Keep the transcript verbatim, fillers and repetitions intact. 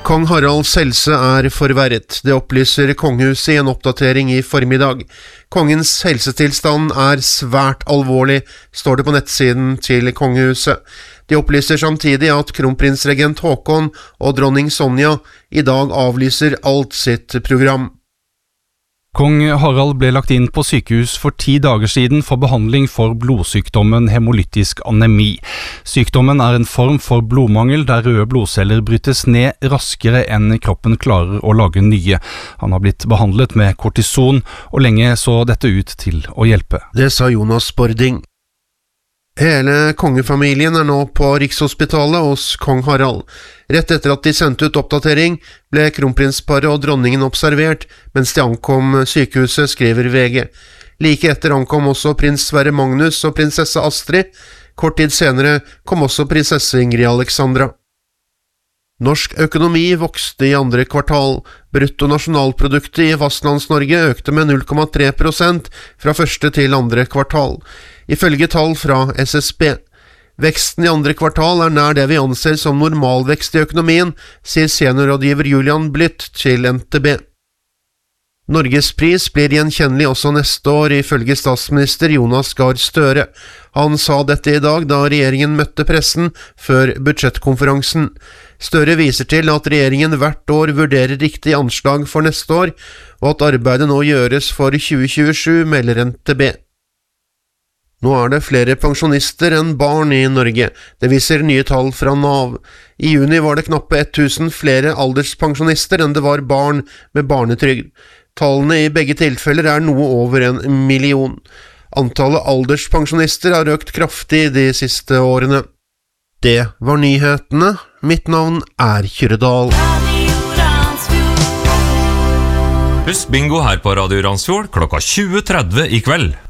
Kong Haralds helse er forverret. Det opplyser kongehuset i en oppdatering i formiddag. Kongens helsetilstand er svært alvorlig, står det på nettsiden til kongehuset. De opplyser samtidig at kronprinsregent Håkon og dronning Sonja i dag avlyser alt sitt program. Kong Harald ble lagt inn på sykehus for ti dager siden for behandling for blodsykdommen hemolytisk anemi. Sykdommen er en form for blodmangel der røde blodceller brytes ned raskere enn kroppen klarer å lage nye. Han har blitt behandlet med kortison, og lenge så dette ut til å hjelpe. Det sa Jonas Bording. Hele kongefamilien er nå på Rikshospitalet hos kong Harald. Rett etter at de sendte ut oppdatering, ble kronprinsparet og dronningen observert mens de ankom sykehuset, skriver V G. Like etter ankom også prins Sverre Magnus og prinsesse Astrid. Kort tid senere kom også prinsesse Ingrid Alexandra. Norsk økonomi vokste i andre kvartal. Bruttonasjonalproduktet i Fastlands-Norge økte med null komma tre prosent fra første til andre kvartal. Ifølge tall fra S S B. Veksten i andre kvartal er nær det vi anser som normalvekst i økonomien, sier seniorrådgiver Julian Blytt til N T B. Norges pris blir gjenkjennelig også neste år, ifølge statsminister Jonas Gahr Støre. Han sa dette i dag da regjeringen møtte pressen før budsjettkonferansen. Støre viser til at regjeringen hvert år vurderer riktig anslag for neste år, og at arbeidet nå gjøres for tjue tjuesju, melder N T B. Nå er det flere pensjonister enn barn i Norge. Det viser nye tall fra Nav. I juni var det knappe tusen flere alderspensjonister enn det var barn med barnetrygd. Tallene i begge tilfeller er noe over en million. Antallet alderspensjonister har økt kraftig de siste årene. Det var nyhetene. Mitt navn er Kyrre Dahl. Husk bingo her på Radio Randsfjord klokka tjue tretti i kveld.